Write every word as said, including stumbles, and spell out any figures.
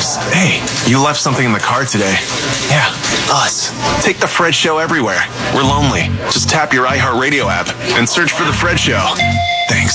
Hey, you left something in the car today. Yeah, us. Take the Fred Show everywhere. We're lonely. Just tap your iHeartRadio app and search for the Fred Show. Thanks.